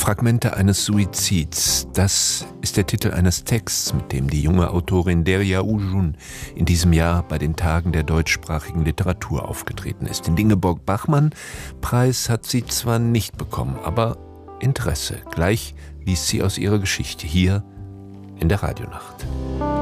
Fragmente eines Suizids. Das ist der Titel eines Texts, mit dem die junge Autorin Derya Ujun in diesem Jahr bei den Tagen der deutschsprachigen Literatur aufgetreten ist. Den Ingeborg-Bachmann-Preis hat sie zwar nicht bekommen, aber Interesse. Gleich liest sie aus ihrer Geschichte hier in der Radionacht.